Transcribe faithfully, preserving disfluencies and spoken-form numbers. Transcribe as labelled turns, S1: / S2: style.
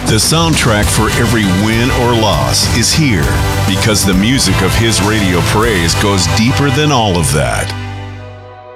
S1: The soundtrack for every win or loss is here because the music of his radio praise goes deeper than all of that.